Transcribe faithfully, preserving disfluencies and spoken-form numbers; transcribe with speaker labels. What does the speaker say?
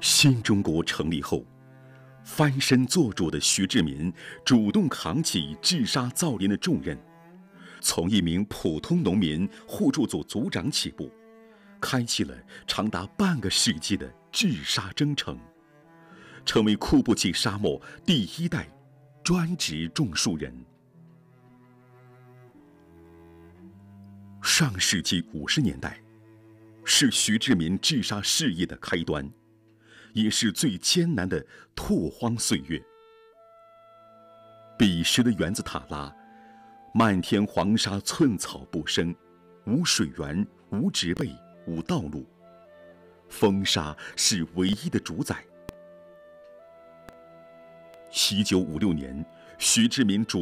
Speaker 1: 新中国成立后，翻身做主的徐志民主动扛起治沙造林的重任，从一名普通农民互助组组长起步，开启了长达半个世纪的治沙征程，成为库布齐沙漠第一代专职种树人。上世纪五十年代，是徐志民治沙事业的开端，也是最艰难的拓荒岁月。彼时的园子塔拉，漫天黄沙，寸草不生，无水源，无植被，无道路，风沙是唯一的主宰。一九五六年，徐志民主